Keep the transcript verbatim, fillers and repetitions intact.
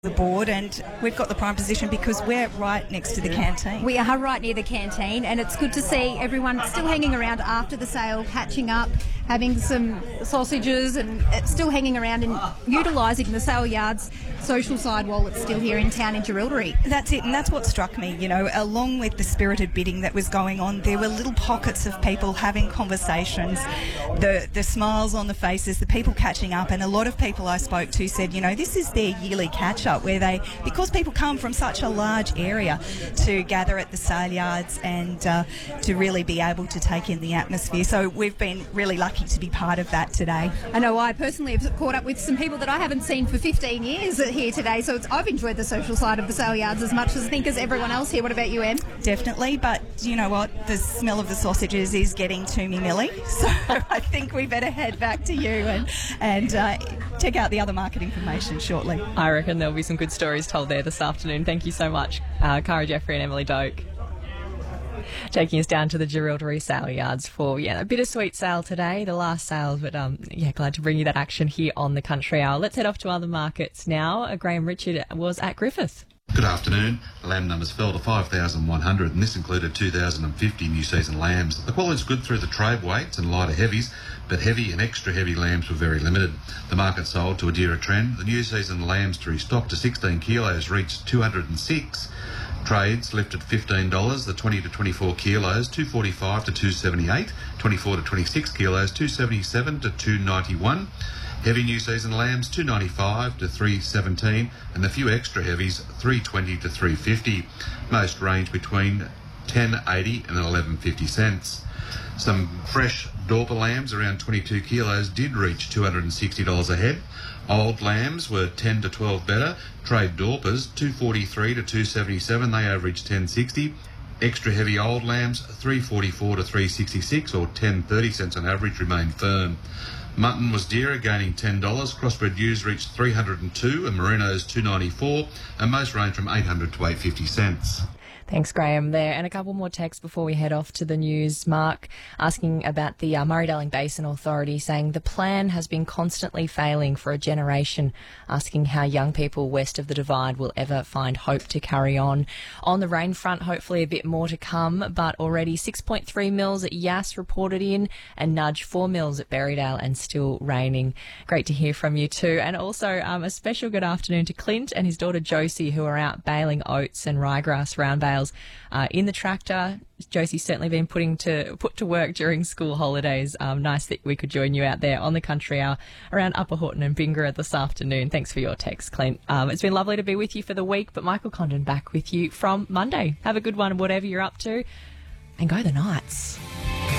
the board, and we've got the prime position because we're right next to the canteen. We are right near the canteen, and it's good to see everyone still hanging around after the sale, catching up, having some sausages, and it's still hanging around and utilising the sale yard's social side while it's still here in town in Jerilderie. That's it, and that's what struck me, you know, along with the spirited bidding that was going on, there were little pockets of people having conversations, the the smiles on the faces, the people catching up, and a lot of people I spoke to said, you know, this is their yearly catch-up where they, because people come from such a large area to gather at the sale yards and uh, to really be able to take in the atmosphere. So we've been really lucky to be part of that today. I know I personally have caught up with some people that I haven't seen for fifteen years here today, so it's, I've enjoyed the social side of the sale yards as much as I think as everyone else here. What about you, Em? Definitely, but you know what? The smell of the sausages is getting to me, Millie, so I think we better head back to you and, and uh, check out the other market information shortly. I reckon there'll be some good stories told there this afternoon. Thank you so much, uh, Cara Jeffrey and Emily Doak. Taking us down to the Jerilderie sale yards for yeah a bittersweet sale today, the last sale, but um yeah glad to bring you that action here on the Country Hour. Let's head off to other markets now. Uh, Graham Richard was at Griffith. Good afternoon. The lamb numbers fell to five thousand one hundred, and this included two thousand fifty new season lambs. The quality's good through the trade weights and lighter heavies, but heavy and extra heavy lambs were very limited. The market sold to a dearer trend. The new season lambs to restock to sixteen kilos reached two hundred six. Trades lifted fifteen dollars, the twenty to twenty-four kilos, two forty-five to two seventy-eight, twenty-four to twenty-six kilos, two seventy-seven to two ninety-one. Heavy new season lambs, two ninety-five to three seventeen, and the few extra heavies, three twenty to three fifty. Most range between ten eighty and eleven fifty cents. Some fresh Dorper lambs, around twenty-two kilos, did reach two hundred sixty dollars a head. Old lambs were ten to twelve better. Trade Dorpers, two forty-three to two seventy-seven, they averaged ten sixty. Extra heavy old lambs, three forty-four to three sixty-six, or ten thirty cents on average, remained firm. Mutton was dearer, gaining ten dollars. Crossbred ewes reached three hundred two, and Merinos two ninety-four, and most range from eight hundred to eight fifty cents. Thanks, Graham, there. And a couple more texts before we head off to the news. Mark asking about the uh, Murray-Darling Basin Authority, saying the plan has been constantly failing for a generation, asking how young people west of the Divide will ever find hope to carry on. On the rain front, hopefully a bit more to come, but already six point three mils at Yass reported in, and nudge four mils at Berrydale, and still raining. Great to hear from you too. And also um, a special good afternoon to Clint and his daughter Josie, who are out baling oats and ryegrass round bales Uh, in the tractor. Josie's certainly been putting to put to work during school holidays. Um, nice that we could join you out there on the Country Hour around Upper Horton and Bingara this afternoon. Thanks for your text, Clint. Um, it's been lovely to be with you for the week, but Michael Condon back with you from Monday. Have a good one, whatever you're up to, and go the Knights.